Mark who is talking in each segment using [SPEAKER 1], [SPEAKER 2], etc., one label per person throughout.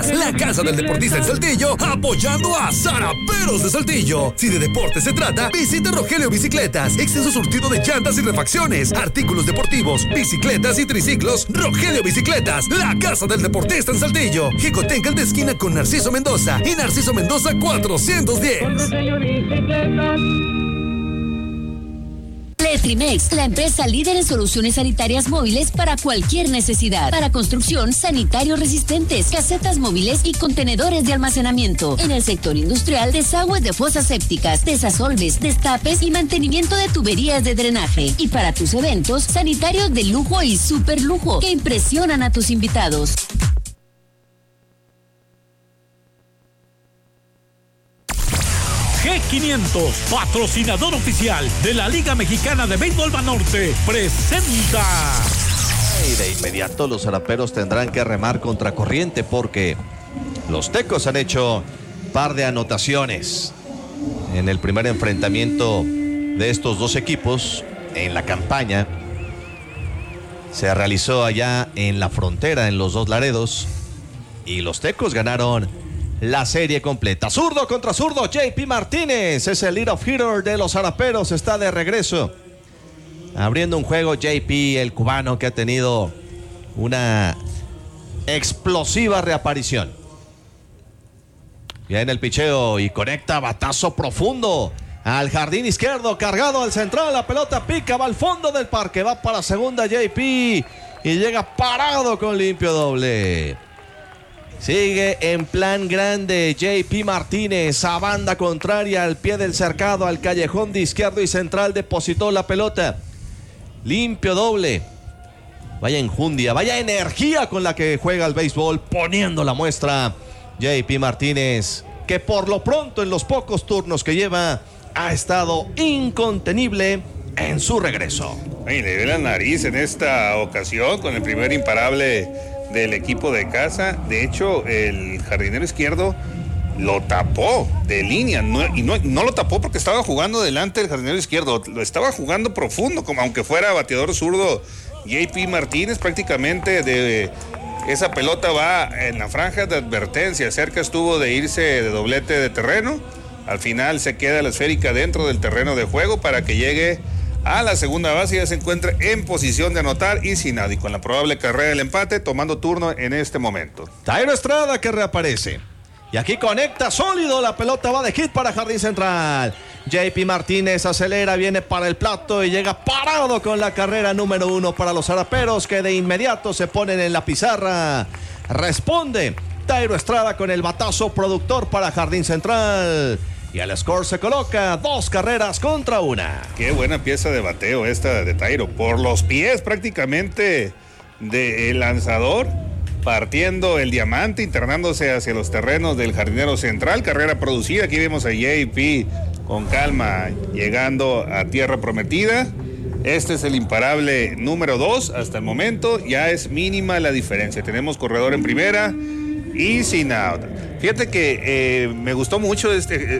[SPEAKER 1] Deportistas, la casa del deportista en Saltillo, apoyando a Zaraperos de Saltillo. Si de deporte se trata, visite Rogelio Bicicletas, extenso surtido de llantas y refacciones, artículos deportivos, bicicletas y triciclos. Rogelio Bicicletas, la casa del deportista en Saltillo. Jicotencal de esquina con Narciso Mendoza y Narciso Mendoza 410.
[SPEAKER 2] Letrimex, la empresa líder en soluciones sanitarias móviles para cualquier necesidad. Para construcción, sanitarios resistentes, casetas móviles y contenedores de almacenamiento. En el sector industrial, desagües de fosas sépticas, desasolves, destapes y mantenimiento de tuberías de drenaje. Y para tus eventos, sanitarios de lujo y super lujo que impresionan a tus invitados.
[SPEAKER 3] G500, patrocinador oficial de la Liga Mexicana de Béisbol Banorte, presenta.
[SPEAKER 4] Y de inmediato los zaraperos tendrán que remar contra corriente porque los tecos han hecho par de anotaciones en el primer enfrentamiento de estos dos equipos en la campaña. Se realizó allá en la frontera, en los Dos Laredos, y los tecos ganaron la serie completa. Zurdo contra zurdo, JP Martínez es el lead-off hitter de los zaraperos, está de regreso. Abriendo un juego, JP, el cubano, que ha tenido una explosiva reaparición. Viene el picheo y conecta batazo profundo al jardín izquierdo, cargado al central, la pelota pica, va al fondo del parque, va para segunda JP y llega parado con limpio doble. Sigue en plan grande JP Martínez, a banda contraria, al pie del cercado, al callejón de izquierdo y central, depositó la pelota. Limpio doble. Vaya enjundia, vaya energía con la que juega el béisbol, poniendo la muestra JP Martínez, que por lo pronto en los pocos turnos que lleva ha estado incontenible en su regreso.
[SPEAKER 5] Le dio la nariz en esta ocasión con el primer imparable del equipo de casa. De hecho, el jardinero izquierdo lo tapó de línea, no lo tapó porque estaba jugando delante del jardinero izquierdo, lo estaba jugando profundo, como aunque fuera bateador zurdo. JP Martínez prácticamente de esa pelota va en la franja de advertencia, cerca estuvo de irse de doblete de terreno, al final se queda la esférica dentro del terreno de juego para que llegue a la segunda base y ya se encuentra en posición de anotar y sin nada, y con la probable carrera del empate tomando turno en este momento.
[SPEAKER 4] Tairo Estrada que reaparece y aquí conecta sólido, la pelota va de hit para jardín central. JP Martínez acelera, viene para el plato y llega parado con la carrera número 1 para los zaraperos, que de inmediato se ponen en la pizarra. Responde Tairo Estrada con el batazo productor para jardín central. Y al score se coloca 2 carreras contra 1.
[SPEAKER 5] Qué buena pieza de bateo esta de Tairo. Por los pies prácticamente del lanzador, partiendo el diamante, internándose hacia los terrenos del jardinero central. Carrera producida. Aquí vemos a JP con calma llegando a tierra prometida. Este es el imparable número 2 hasta el momento. Ya es mínima la diferencia. Tenemos corredor en primera y sin out. Fíjate que me gustó mucho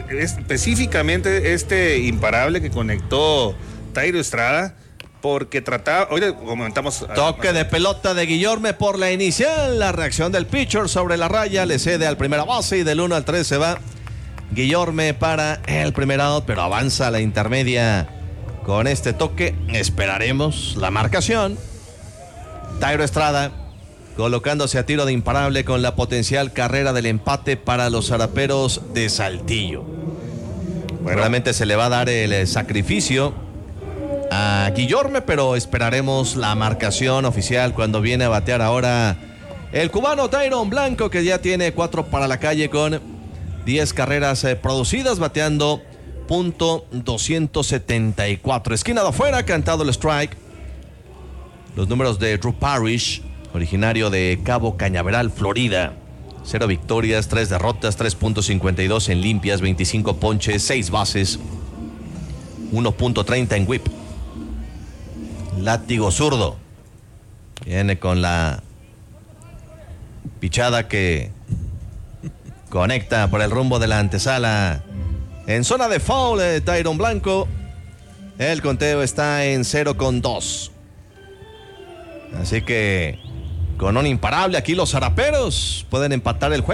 [SPEAKER 5] específicamente este imparable que conectó Tairo Estrada, porque trataba, hoy comentamos...
[SPEAKER 4] Toque de pelota de Guillorme por la inicial, la reacción del pitcher sobre la raya, le cede al primera base y del 1 al 3 se va Guillorme para el primer out, pero avanza a la intermedia con este toque. Esperaremos la marcación. Tairo Estrada colocándose a tiro de imparable con la potencial carrera del empate para los zaraperos de Saltillo. Seguramente se le va a dar el sacrificio a Guillorme, pero esperaremos la marcación oficial cuando viene a batear ahora el cubano Tyron Blanco, que ya tiene 4 para la calle con 10 carreras producidas, bateando .274. Esquina de afuera, cantado el strike. Los números de Drew Parrish, originario de Cabo Cañaveral, Florida. 0 victorias, 3 derrotas, 3.52 en limpias, 25 ponches, 6 bases, 1.30 en whip. Látigo zurdo. Viene con la pichada que conecta por el rumbo de la antesala. En zona de foul, Tyron Blanco. El conteo está en 0-2. Así que con un imparable aquí los zaraperos pueden empatar el juego.